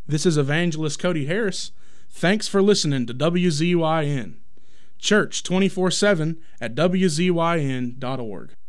This is Evangelist Cody Harris. Thanks for listening to WZYN. Church 24/7 at WZYN.org.